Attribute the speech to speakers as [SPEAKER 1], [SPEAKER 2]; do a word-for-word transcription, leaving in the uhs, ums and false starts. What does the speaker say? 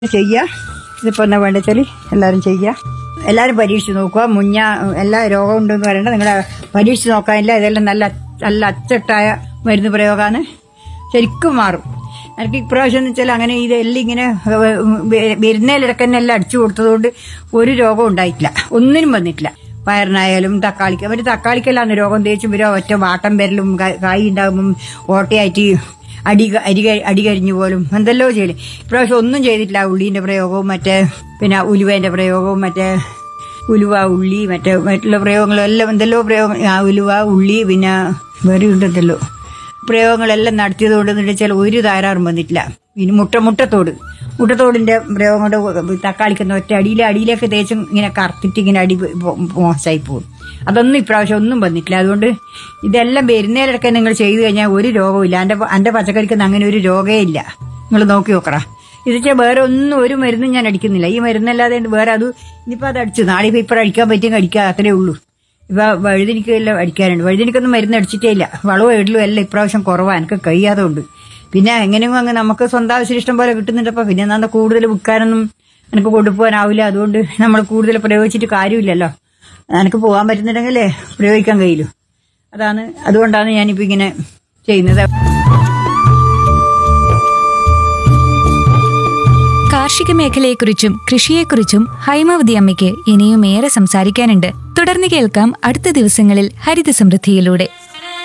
[SPEAKER 1] ചെയ്യുക. ഇതിപ്പോൾ എന്നാ വേണ്ട വെച്ചാൽ എല്ലാവരും ചെയ്യുക. എല്ലാവരും പരീക്ഷിച്ച് നോക്കുക. മുഞ്ഞ എല്ലാ രോഗം ഉണ്ടെന്ന് പറയണ്ട, നിങ്ങൾ പരീക്ഷിച്ച് നോക്കാനില്ല. ഇതെല്ലാം നല്ല നല്ല അച്ചട്ടായ മരുന്ന് പ്രയോഗമാണ്. ശരിക്കും മാറും. എനിക്ക് ഇപ്രാവശ്യം എന്ന് വെച്ചാൽ അങ്ങനെ ഇതെല്ലാം ഇങ്ങനെ വരുന്നതിലിടക്ക് തന്നെ എല്ലാം അടിച്ചു കൊടുത്തതുകൊണ്ട് ഒരു രോഗം ഉണ്ടായിട്ടില്ല, ഒന്നിനും വന്നിട്ടില്ല. പയറിനായാലും തക്കാളിക്ക് അവർ തക്കാളിക്കെല്ലാം രോഗം തേച്ചും വരും. ഒറ്റ വാട്ടം വരലും കായ് ഉണ്ടാകുമ്പം ഓട്ടയായിട്ട് അടി അരി അടി കരിഞ്ഞു പോലും എന്തെല്ലോ ചെയ്യല്. ഇപ്രാവശ്യം ഒന്നും ചെയ്തിട്ടില്ല. ഉള്ളീന്റെ പ്രയോഗവും മറ്റേ പിന്നെ ഉലുവേന്റെ പ്രയോഗവും മറ്റേ ഉലുവ ഉള്ളി മറ്റേ മറ്റുള്ള പ്രയോഗങ്ങളും എല്ലാം എന്തെല്ലോ പ്രയോഗം ഉലുവ ഉള്ളി പിന്നെ വേറെ ഉണ്ടല്ലോ പ്രയോഗങ്ങളെല്ലാം നടത്തിയത് കൊണ്ട് വെച്ചാൽ ഒരു തകരാറും വന്നിട്ടില്ല. പിന്നെ മുട്ട മുട്ടത്തോട് മുട്ടത്തോടിന്റെ പ്രയോഗം കൊണ്ട് തക്കാളിക്കുന്ന ഒറ്റ അടിയിലെ അടിയിലേക്ക് തേച്ചും ഇങ്ങനെ കറുത്തിട്ട് ഇങ്ങനെ അടി മോശമായി പോകും. അതൊന്നും ഇപ്രാവശ്യം ഒന്നും വന്നിട്ടില്ല. അതുകൊണ്ട് ഇതെല്ലാം വരുന്നതിലൊക്കെ നിങ്ങൾ ചെയ്തു കഴിഞ്ഞാൽ ഒരു രോഗവും ഇല്ല. എൻ്റെ എൻ്റെ പച്ചക്കറിക്കൊന്നും അങ്ങനെ ഒരു രോഗമേ ഇല്ല. നിങ്ങൾ നോക്കി നോക്കറ. ഇത് വെച്ചാൽ വേറെ ഒന്നും ഒരു മരുന്നും ഞാൻ അടിക്കുന്നില്ല. ഈ മരുന്നല്ലാതെ വേറെ അത് ഇനിയിപ്പോൾ അത് അടിച്ചു നാളെ ഇപ്പോൾ ഇപ്പം അടിക്കാൻ പറ്റിയെങ്കിൽ അടിക്കുക, അത്രേ ഉള്ളൂ. ഇപ്പൊ വഴുതിനിക്കെല്ലാം അടിക്കാനുണ്ട്. വഴുതിനിക്കൊന്നും മരുന്ന് അടിച്ചിട്ടേ ഇല്ല. വളവും ഇടലും എല്ലാം ഇപ്രാവശ്യം കുറവാണ്, എനിക്ക് കഴിയാതെ ഉണ്ട്. പിന്നെ എങ്ങനെയും അങ്ങ് നമുക്ക് സ്വന്തം ആവശ്യം ഇഷ്ടം പോലെ കിട്ടുന്നുണ്ടപ്പോൾ പിന്നെ എന്താ കൂടുതൽ വിൽക്കാനൊന്നും എനിക്ക് കൊണ്ടുപോകാനാവില്ല. അതുകൊണ്ട് നമ്മൾ കൂടുതൽ പ്രയോഗിച്ചിട്ട് കാര്യമില്ലല്ലോ. എനിക്ക് പോകാൻ പറ്റുന്നുണ്ടെങ്കിലേ പ്രയോഗിക്കാൻ കഴിയില്ല. അതാണ് അതുകൊണ്ടാണ് ഞാനിപ്പോൾ ഇങ്ങനെ ചെയ്യുന്നത്.
[SPEAKER 2] കാർഷിക മേഖലയെക്കുറിച്ചും കൃഷിയെക്കുറിച്ചും ഹൈമാവതി അമ്മയ്ക്ക് ഇനിയും ഏറെ സംസാരിക്കാനുണ്ട്. തുടർന്ന് കേൾക്കാം അടുത്ത ദിവസങ്ങളിൽ ഹരിത സമൃദ്ധിയിലൂടെ.